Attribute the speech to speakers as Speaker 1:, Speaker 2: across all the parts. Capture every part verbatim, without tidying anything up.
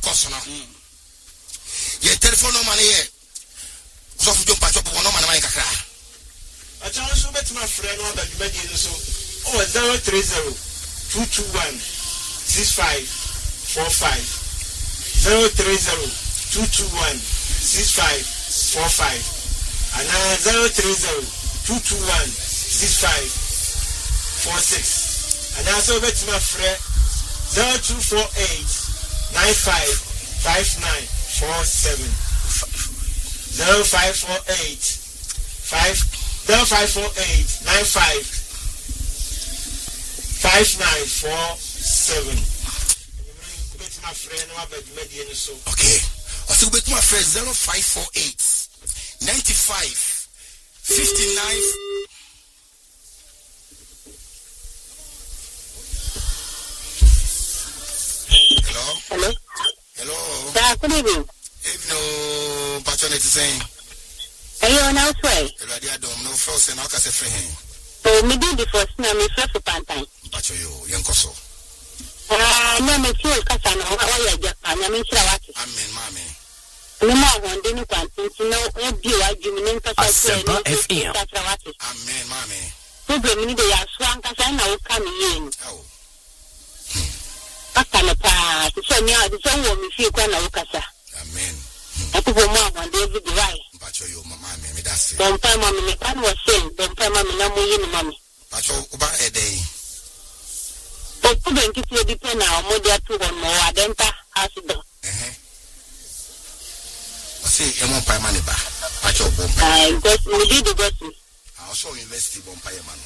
Speaker 1: course now. Your telephone number here. So you don't patch up one number like a crack.
Speaker 2: I challenge you bet my friend one that you made in so oh zero three zero two two one six five four five zero three zero two two one six five four five and now zero three zero two two one six five four six and also bet my friend zero two four eight nine five five nine four seven zero five four eight five zero five four eight nine five five nine four seven. My friend,
Speaker 1: okay. Also, with my friend zero five four eight ninety five fifty nine. Hello.
Speaker 3: Hello.
Speaker 1: Hello.
Speaker 3: Yeah, good evening.
Speaker 1: Evening, Patron is saying.
Speaker 3: Are you on our way?
Speaker 1: Hello, dear Dom. No frost and I can say for him.
Speaker 3: Oh, me did the first name is for Pantai.
Speaker 1: Patron, you, young Cosso.
Speaker 3: Ah, no, me feel Casano. How are you, Japan? I mean, Shawati.
Speaker 1: Amen, mammy.
Speaker 3: No more one didn't want to know what you are doing.
Speaker 4: Asempa F M.
Speaker 1: Amen, mammy.
Speaker 3: Who bring me the swank as I know coming in.
Speaker 1: Oh.
Speaker 3: Pakanapa, to show me how the same woman feel when I look at her.
Speaker 1: Amen.
Speaker 3: I put one on David Dry.
Speaker 1: Patron, you, mammy, that's it.
Speaker 3: Don't pay mommy, one was saying, don't pay mommy, no more, mommy.
Speaker 1: Patron, about a day.
Speaker 3: But couldn't keep you depend now, more than two or more, I don't ask the.
Speaker 1: Eh, I say, you won't pay money back. Patron,
Speaker 3: I got me did the gossip.
Speaker 1: I also invest in Bompire man.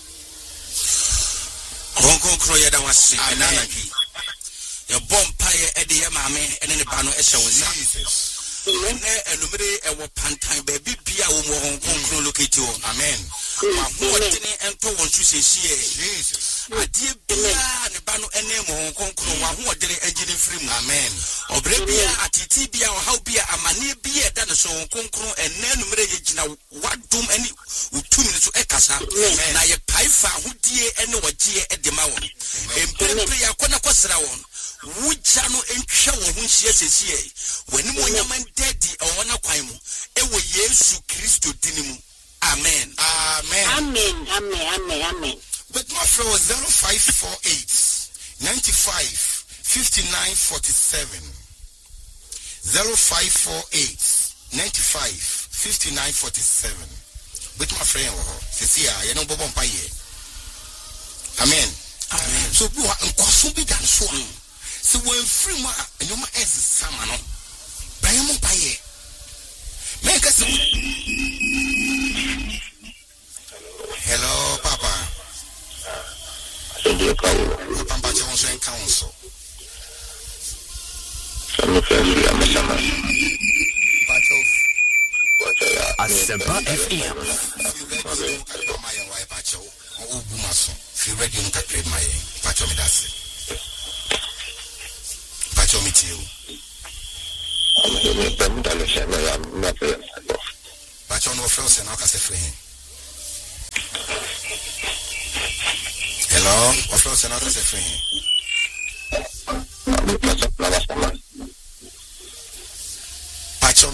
Speaker 4: Konko kroya da wase anana bi. Your Bompire e de mame ene ne ba no e hye wonsa. Ne enumere e wo pantan ba bibia wo mo konko locate wo.
Speaker 1: Amen.
Speaker 4: Ma ho tene ento won su sesie.
Speaker 1: Jesus.
Speaker 4: Adie bia ne ba no ene mo konko wa ho dere engine free mu.
Speaker 1: Amen.
Speaker 4: Obre bia atiti bia o how bia amane bia da no so konko ene enumere ye gina wadom ani utumi so ekasa. Na ye paifa hodie ene wagye e de ma won. Empere ya kona kwasra won. Wuja no entwa wo ho hie sesie. Wani mo nyaman dedi e wona kwan mu. E wo Yesu Kristo dinimu. Amen.
Speaker 1: Amen.
Speaker 3: Amen. Amen. Amen. Amen.
Speaker 1: But my friend was zero five four eight ninety five fifty nine forty seven. Zero five four eight ninety five fifty nine forty seven. But my friend, Cecilia, you know Bobo Paye. Amen.
Speaker 4: Amen.
Speaker 1: So you are in Kosubi than so. So when free ma and your ma is Samano. Brian Paye. Make us. Hello, Papa. Papa Johnson Council.
Speaker 4: Asempa F M.
Speaker 1: If you ready, you can trade my patch me that's it. Patch me to you. Patch on no friends and I can say for him. Hello, what friends and I can say for him.